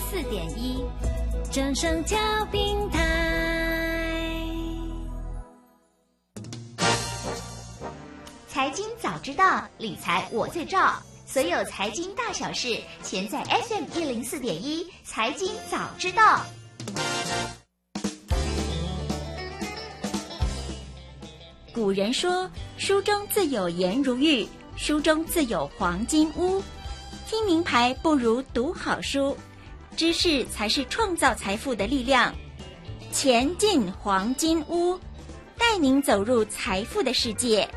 104.1正声调频台。 财经早知道，理财我最照。所有财经大小事，全在 FM104.1财经早知道。古人说，书中自有颜如玉，书中自有黄金屋。听名牌不如读好书，知识才是创造财富的力量。钱进黄金屋，带您走入财富的世界。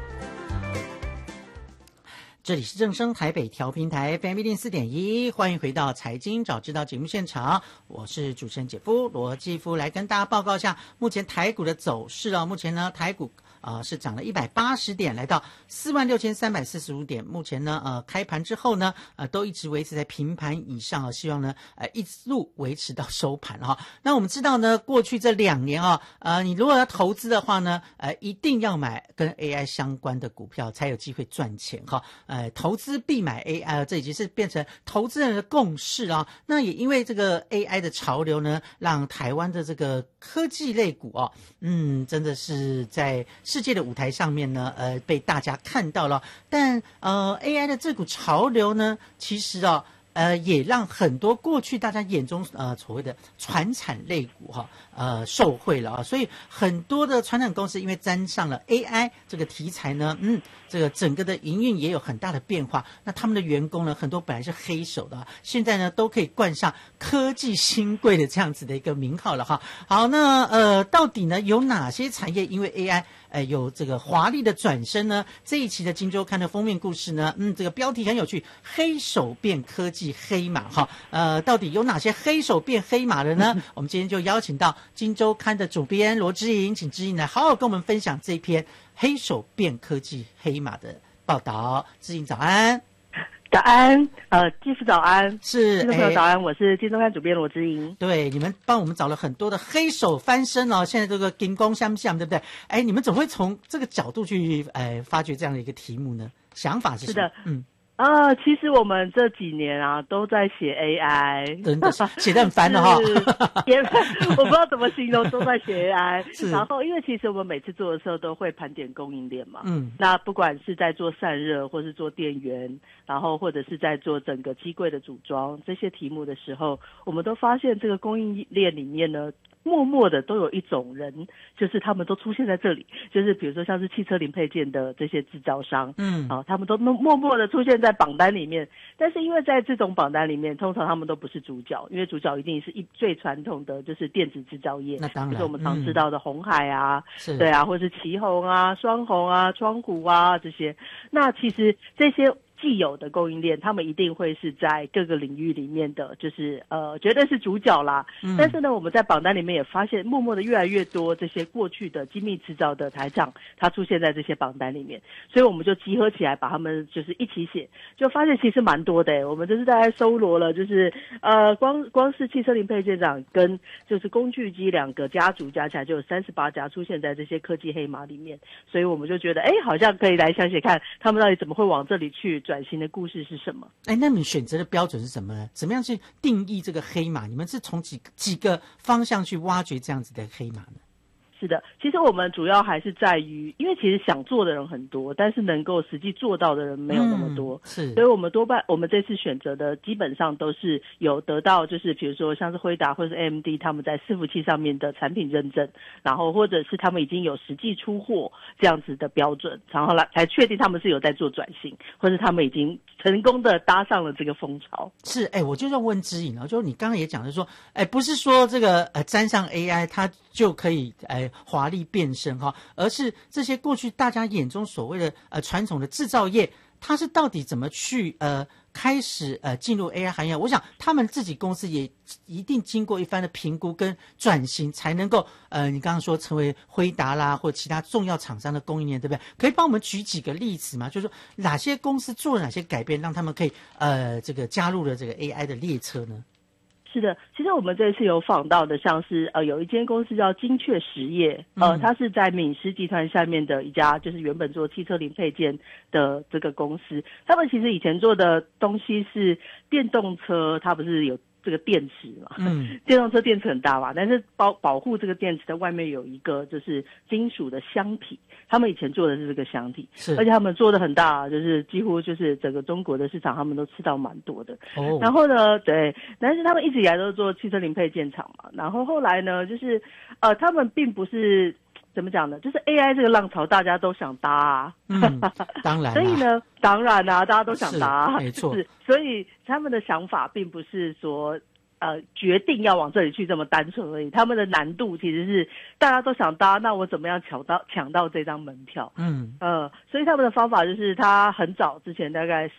这里是正声台北调频台 FM104.1，欢迎回到财经早知道节目现场，我是主持人姐夫罗继夫，来跟大家报告一下目前台股的走势目前呢，台股是涨了180点，来到46345点。目前呢，开盘之后呢，都一直维持在平盘以上希望呢，一路维持到收盘那我们知道呢，过去这2年你如果要投资的话呢，一定要买跟 AI 相关的股票，才有机会赚钱投资必买 AI， 这已经是变成投资人的共识那也因为这个 AI 的潮流呢，让台湾的这个科技类股真的是在世界的舞台上面呢，被大家看到了。但AI 的这股潮流呢，其实也让很多过去大家眼中所谓的传产类股受惠了所以很多的传产公司因为沾上了 AI 这个题材呢，这个整个的营运也有很大的变化。那他们的员工呢，很多本来是黑手的现在呢都可以冠上科技新贵的这样子的一个名号了好，那到底呢有哪些产业因为 AI有这个华丽的转身呢？这一期的金周刊的封面故事呢，这个标题很有趣，黑手变科技黑马到底有哪些黑手变黑马的呢？我们今天就邀请到金周刊的主编罗之莹，请之莹来好好跟我们分享这篇黑手变科技黑马的报道。之莹早安。 早安，继父早安， 是听众朋友早安，我是金周刊主编罗之莹。 对，你们帮我们找了很多的黑手翻身现在这个金光相向，对不对？你们怎么会从这个角度去发掘这样的一个题目呢？想法是什么？ 是的，其实我们这几年都在写 AI， 真的是写得很烦的我不知道怎么形容，都在写 AI。然后，因为其实我们每次做的时候都会盘点供应链嘛，那不管是在做散热，或是做电源，然后或者是在做整个机柜的组装这些题目的时候，我们都发现这个供应链里面呢，默默的都有一种人，就是他们都出现在这里，就是比如说像是汽车零配件的这些制造商，他们都默默的出现在榜单里面。但是因为在这种榜单里面，通常他们都不是主角，因为主角一定是最传统的就是电子制造业， 那当然， 就是我们常知道的鸿海是对或是奇宏双宏窗户这些。那其实这些既有的供应链，他们一定会是在各个领域里面的，就是绝对是主角啦。但是呢，我们在榜单里面也发现，默默的越来越多这些过去的精密制造的台厂，它出现在这些榜单里面，所以我们就集合起来，把他们就是一起写，就发现其实蛮多的我们就是大概搜罗了，就是光是汽车零配件厂跟就是工具机两个家族加起来就有38家出现在这些科技黑马里面，所以我们就觉得好像可以来想写看他们到底怎么会往这里去。转型的故事是什么？ 那你们选择的标准是什么呢？怎么样去定义这个黑马？你们是从几个方向去挖掘这样子的黑马呢？ 是的，其实我们主要还是在于，因为其实想做的人很多，但是能够实际做到的人没有那么多， 是， 所以我们多半我们这次选择的基本上都是有得到，就是比如说像是辉达或是 AMD 他们在伺服器上面的产品认证，然后或者是他们已经有实际出货这样子的标准，然后才确定他们是有在做转型，或是他们已经成功的搭上了这个风潮。 是，我就要问之颖就是你刚刚也讲的说，不是说这个沾上 AI 它就可以华丽变身而是这些过去大家眼中所谓的传统的制造业，它是到底怎么去开始进入 AI 行业？我想他们自己公司也一定经过一番的评估跟转型，才能够你刚刚说成为辉达啦或其他重要厂商的供应链，对不对？可以帮我们举几个例子吗？就是说哪些公司做了哪些改变，让他们可以这个加入了这个 AI 的列车呢？ 是的，其实我们这次有访到的，像是有一间公司叫精确实业，它是在敏实集团下面的一家，就是原本做汽车零配件的这个公司。他们其实以前做的东西是电动车，它不是有这个电池嘛，电动车电池很大嘛，但是保护这个电池的外面有一个就是金属的箱体，他们以前做的是这个箱体，而且他们做的很大，就是几乎就是整个中国的市场他们都吃到蛮多的。然后呢，对，但是他们一直以来都是做汽车零配件厂嘛，然后后来呢，就是他们并不是。怎么讲呢？就是 AI 这个浪潮，大家都想搭啊。 当然。 所以呢，当然啊，大家都想搭啊， 没错。 所以他们的想法并不是说决定要往这里去这么单纯而已。他们的难度其实是大家都想搭，那我怎么样抢到这张门票？所以他们的方法就是他很早之前，大概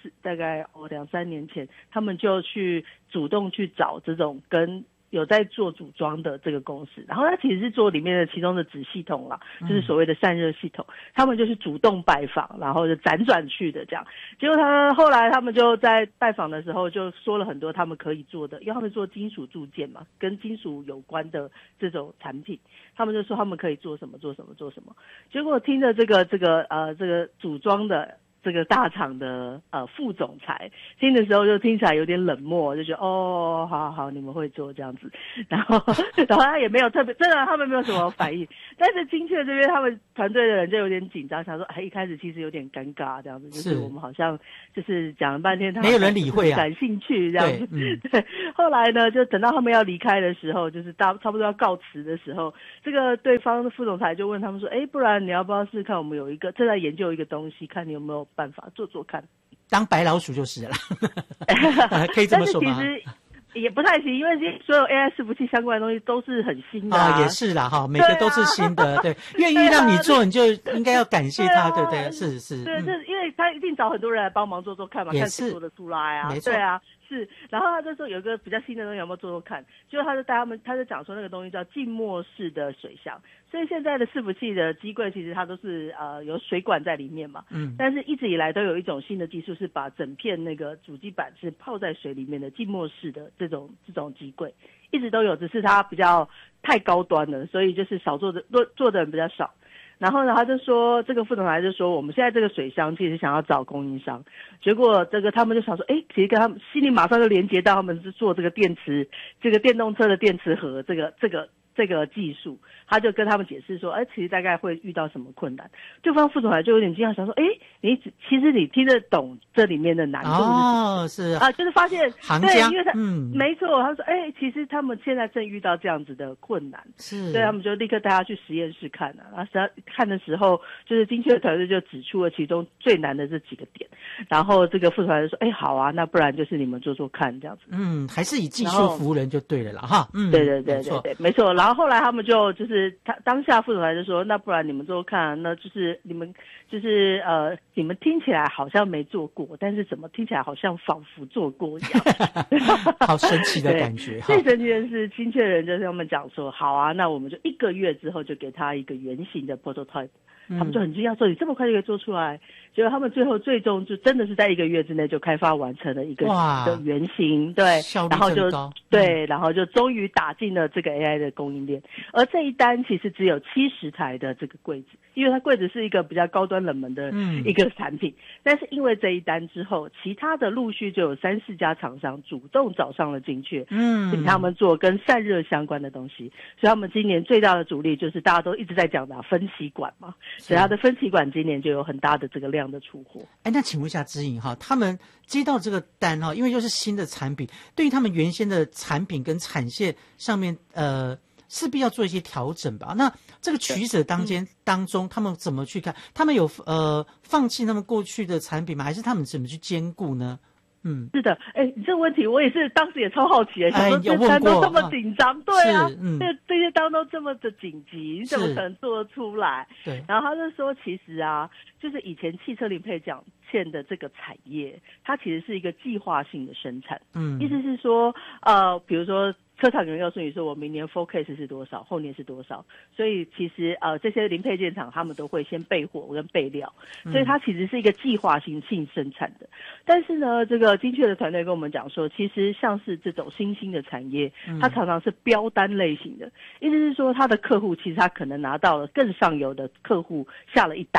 2-3年前，他们就去主动去找这种跟有在做组装的这个公司，然后他其实是做里面的其中的子系统啦，就是所谓的散热系统，他们就是主动拜访，然后就辗转去的这样。结果后来他们就在拜访的时候就说了很多他们可以做的，因为他们做金属铸件嘛，跟金属有关的这种产品，他们就说他们可以做什么。结果听着这个组装的这个大厂的副总裁听的时候就听起来有点冷漠，就觉得好你们会做这样子，然后他也没有特别，真的他们没有什么反应，但是精确这边他们团队的人就有点紧张，想说一开始其实有点尴尬这样子，就是我们好像就是讲了半天他们没有人理会啊， 感兴趣这样子，对。后来呢，就等到他们要离开的时候，就是差不多要告辞的时候，这个对方的副总裁就问他们说，不然你要不要试试看，我们有一个正在研究一个东西，看你有没有办法做看， 当白老鼠就是了，可以这么说吗？ 但是其实也不太行，因为所有 AI 伺服器相关的东西都是很新的也是啦每个都是新的，对，愿意让你做，你就应该要感谢他，对不对？是， 对，就是因为他一定找很多人来帮忙做看嘛，看谁做得出来啊， 没错， 对啊。是，然后他就说有一个比较新的东西有没有做看，就他就带他就讲说那个东西叫浸没式的水箱，所以现在的伺服器的机柜其实它都是有水管在里面嘛，但是一直以来都有一种新的技术是把整片那个主机板是泡在水里面的浸没式的这种机柜，一直都有，只是它比较太高端了，所以就是做的人比较少。然后呢，他就说这个副总裁就说我们现在这个水箱其实想要找供应商，结果他们就想说，其实跟他们心里马上就连接到他们是做这个电池，这个电动车的电池盒这个技术，他就跟他们解释说，其实大概会遇到什么困难。对方副总裁就有点惊讶，想说，其实你听得懂这里面的难度是什么？ 是啊，就是发现行家， 因为没错，他说，其实他们现在正遇到这样子的困难， 是， 所以他们就立刻带他去实验室看啊。然后看的时候，就是精确团队就指出了其中最难的这几个点，然后这个副总裁就说，好啊，那不然就是你们做看这样子。 还是以技术服务人就对了啦，哈。 对，没错。然后后来他们就是他当下副总裁就说，那不然你们做看，那就是你们就是你们听起来好像没做过，但是怎么听起来好像仿佛做过一样， 好神奇的感觉。 最神奇的是精确人就跟他们讲说，好啊，那我们就1个月之后就给他一个原型的 prototype。他们就很惊讶说，你这么快就可以做出来，结果他们最终就真的是在1个月之内就开发完成了一个的原型，对，然后就然后就终于打进了这个 AI 的供应链。而这一单其实只有70台的这个柜子，因为它柜子是一个比较高端冷门的一个产品，但是因为这一单之后，其他的陆续就有3-4家厂商主动找上了精确，请他们做跟散热相关的东西，所以他们今年最大的主力就是大家都一直在讲的分歧管嘛，所以它的分歧管今年就有很大的这个量的出货。 那请问一下知颖他们接到这个单因为又是新的产品，对于他们原先的产品跟产线上面势必要做一些调整吧？那这个取舍当中，他们怎么去看？他们有放弃他们过去的产品吗？还是他们怎么去兼顾呢？ 是的，你这个问题我也是当时也超好奇的，想说这单都这么紧张，对啊，这些单都这么的紧急，你怎么可能做得出来？对，然后他就说，其实啊，就是以前汽车零配件的这个产业，它其实是一个计划性的生产，意思是说，比如说。车厂可能告诉你说，我明年 forecast 是多少，后年是多少，所以其实这些零配件厂他们都会先备货跟备料，所以它其实是一个计划性生产的。但是呢，这个精确的团队跟我们讲说，其实像是这种新兴的产业，它常常是标单类型的，意思是说他的客户其实他可能拿到了更上游的客户下了一单。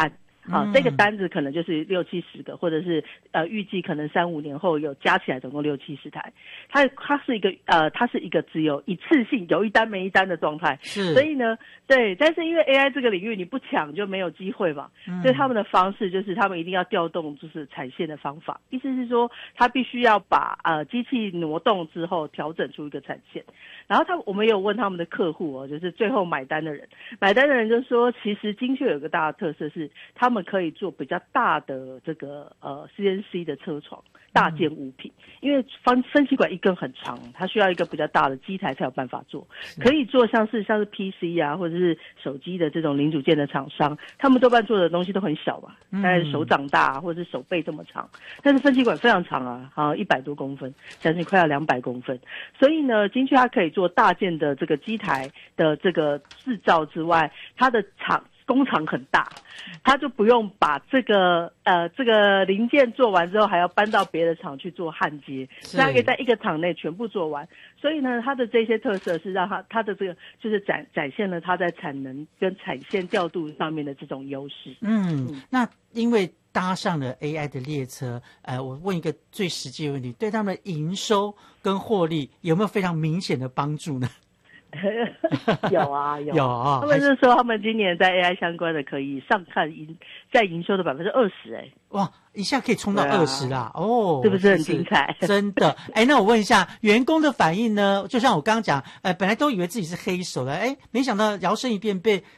这个单子可能就是60-70个，或者是预计可能3-5年后有加起来总共60-70台。它是一个只有一次性有一单没一单的状态，所以呢，对，但是因为 AI 这个领域你不抢就没有机会嘛，所以他们的方式就是他们一定要调动就是产线的方法，意思是说他必须要把机器挪动之后调整出一个产线。然后我们也有问他们的客户就是最后买单的人就说，其实精确有个大的特色是他们可以做比较大的这个CNC 的车床大件物品，因为分析管一根很长，它需要一个比较大的机台才有办法做，可以做像是 PC 啊或者是手机的这种零组件的厂商，他们多半做的东西都很小吧，大概手掌大或者是手背这么长，但是分析管非常长100多公分，将近快要200公分，所以呢精确它可以做大件的这个机台的这个制造之外，它的工厂很大，他就不用把这个零件做完之后还要搬到别的厂去做焊接，所以他可以在一个厂内全部做完。所以呢，它的这些特色是让它的这个就是展现了它在产能跟产线调度上面的这种优势。 那因为搭上了 AI 的列车，我问一个最实际的问题，对他们的营收跟获利有没有非常明显的帮助呢？ 有啊，他们是说他们今年在 AI 相关的可以上看在营收的20%， 哇，一下可以冲到20啦！ 是不是很精彩？ 真的。那我问一下员工的反应呢？就像我刚刚讲，本来都以为自己是黑手了，没想到摇身一变被